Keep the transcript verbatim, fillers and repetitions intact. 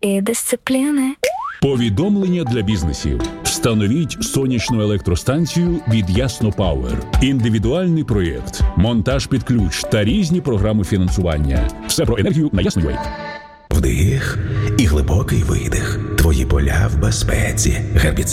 і дисципліни. Повідомлення для бізнесів. Встановіть сонячну електростанцію від Ясно Пауер. Індивідуальний проєкт, монтаж під ключ та різні програми фінансування. Все про енергію на Ясно точка ю а. Вдих і глибокий видих. Твої поля в безпеці. Гербіцид